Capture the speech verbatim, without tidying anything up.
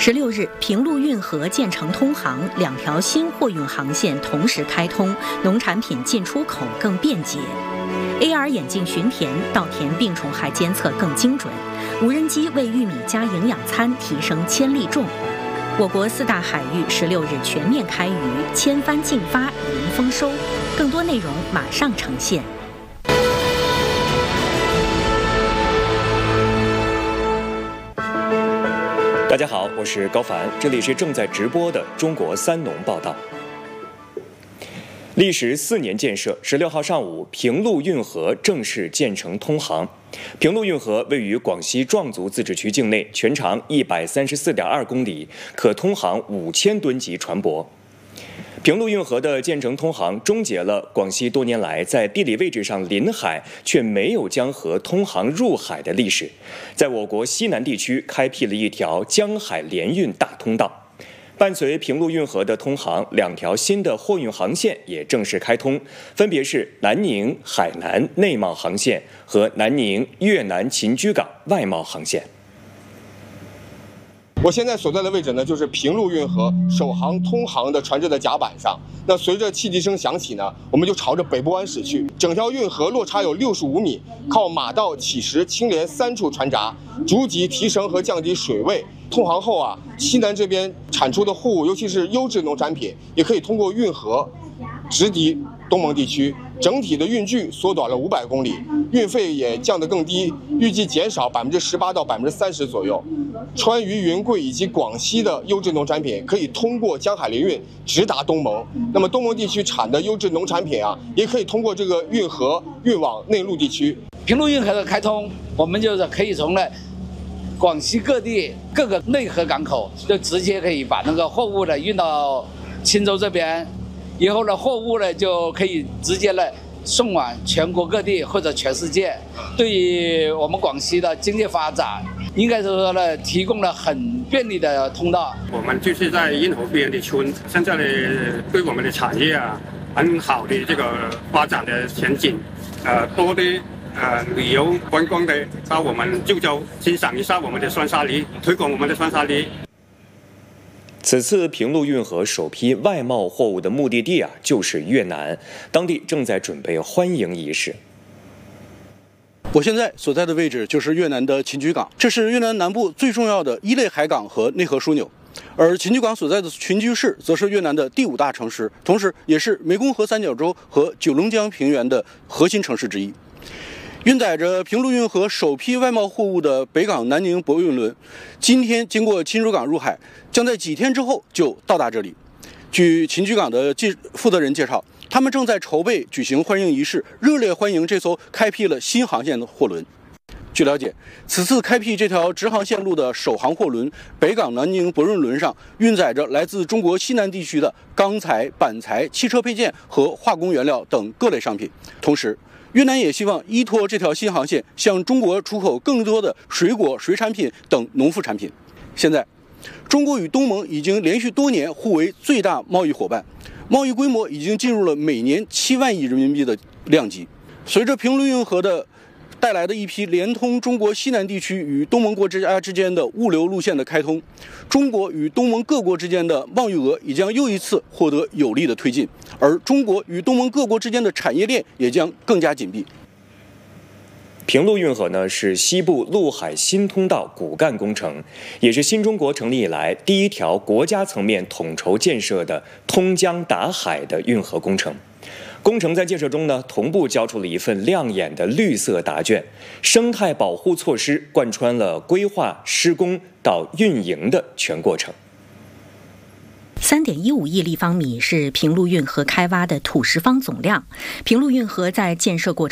十六日，平陆运河建成通航，两条新货运航线同时开通，农产品进出口更便捷。A R 眼镜巡田，稻田病虫害监测更精准。无人机为玉米加营养餐提升千粒重。我国四大海域十六日全面开渔，千帆竞发，迎丰收。更多内容马上呈现。 大家好，我是高凡，这里是正在直播的中国三农报道。历时四年建设，十六号上午，平陆运河正式建成通航。平陆运河位于广西壮族自治区境内，全长一百三十四点二公里，可通航五千吨级船舶。平陆运河的建成通航，终结了广西多年来在地理位置上临海却没有将河通航入海的历史，在我国西南地区开辟了一条江海联运大通道。伴随平陆运河的通航，两条新的货运航线也正式开通，分别是南宁海南内贸航线和南宁越南秦居港外贸航线。 我现在所在的位置呢，就是平陆运河首航通航的船只的甲板上。那随着汽笛声响起呢，我们就朝着北部湾驶去。整条运河落差有六十五米，靠马道、起石、青莲三处船闸，逐级提升和降低水位。通航后啊，西南这边产出的货物，尤其是优质农产品，也可以通过运河直抵东盟地区。整体的运距缩短了五百公里，运费也降得更低，预计减少百分之十八到百分之三十左右。川渝云贵以及广西的优质农产品可以通过江海联运直达东盟。那么东盟地区产的优质农产品啊，也可以通过这个运河运往内陆地区。 平陆运河的开通，我们就是可以从呢广西各地各个内河港口，就直接可以把那个货物呢运到钦州这边。以后呢，货物呢就可以直接呢送往全国各地或者全世界，对于我们广西的经济发展，应该是说呢提供了很便利的通道。 我们就是在运河边的村，现在呢对我们的产业啊很好的这个发展的前景，呃多的呃旅游观光的到我们旧州欣赏一下我们的酸沙梨，推广我们的酸沙梨。 此次平陆运河首批外贸货物的目的地啊，就是越南，当地正在准备欢迎仪式。 我现在所在的位置就是越南的秦居港，这是越南南部最重要的一类海港和内河枢纽。而秦居港所在的群居市，则是越南的第五大城市，同时也是湄公河三角洲和九龙江平原的核心城市之一。运载着平陆运河首批外贸货物的北港南宁驳运轮，今天经过钦州港入海，将在几天之后就到达这里。据秦居港的介负责人介绍，他们正在筹备举行欢迎仪式，热烈欢迎这艘开辟了新航线的货轮。据了解，此次开辟这条直航线路的首航货轮北港南宁驳运轮上，运载着来自中国西南地区的钢材、板材、汽车配件和化工原料等各类商品。同时，越南也希望依托这条新航线，向中国出口更多的水果、水产品等农副产品。现在，中国与东盟已经连续多年互为最大贸易伙伴，贸易规模已经进入了每年七万亿人民币的量级。随着平陆运河的带来的一批连通中国西南地区与东盟国家之间的物流路线的开通，中国与东盟各国之间的贸易额也将又一次获得有力的推进，而中国与东盟各国之间的产业链也将更加紧密。 平陆运河呢是西部陆海新通道骨干工程，也是新中国成立以来第一条国家层面统筹建设的通江达海的运河工程。工程在建设中呢，同步交出了一份亮眼的绿色答卷，生态保护措施贯穿了规划、施工到运营的全过程。 三点一五亿立方米是平陆运河开挖的土石方总量。平陆运河在建设过程